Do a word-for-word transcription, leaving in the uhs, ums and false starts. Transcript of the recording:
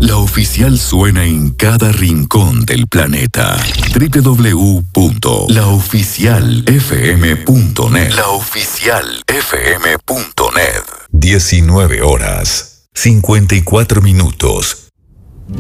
La oficial suena en cada rincón del planeta. doble u doble u doble u punto la oficial f m punto net. La oficial f m punto net. diecinueve horas, cincuenta y cuatro minutos.